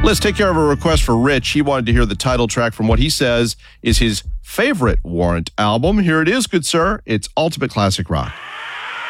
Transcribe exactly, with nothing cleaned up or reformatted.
Let's take care of a request for Rich. He wanted to hear the title track from what he says is his favorite Warrant album. Here it is, good sir. It's Ultimate Classic Rock.